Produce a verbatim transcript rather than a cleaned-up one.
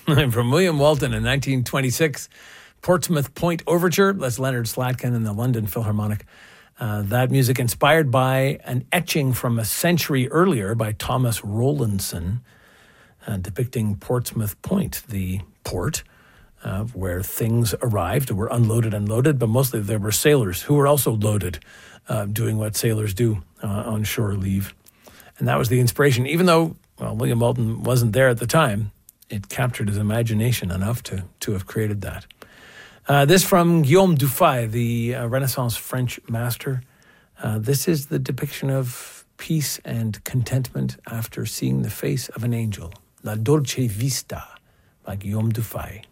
From William Walton in nineteen twenty-six, Portsmouth Point Overture. That's Leonard Slatkin and the London Philharmonic. Uh, that music inspired by an etching from a century earlier by Thomas Rowlandson, uh, depicting Portsmouth Point, the port uh, where things arrived, were unloaded and loaded, but mostly there were sailors who were also loaded, uh, doing what sailors do uh, on shore leave. And that was the inspiration. Even though, well, William Walton wasn't there at the time, it captured his imagination enough to, to have created that. Uh, this from Guillaume Dufay, the uh, Renaissance French master. Uh, this is the depiction of peace and contentment after seeing the face of an angel. La Dolce Vista by Guillaume Dufay.